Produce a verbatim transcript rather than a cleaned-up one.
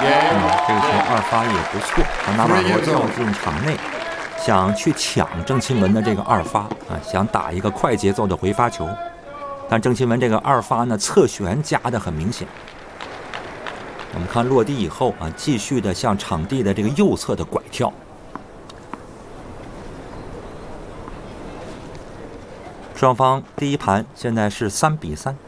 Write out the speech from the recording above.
嗯，这个球二发也不错。纳瓦罗跳进场内，想去抢郑钦文的这个二发啊，想打一个快节奏的回发球。但郑钦文这个二发呢，侧旋夹得很明显。我们看落地以后啊，继续的向场地的这个右侧的拐跳。双方第一盘现在是三比三。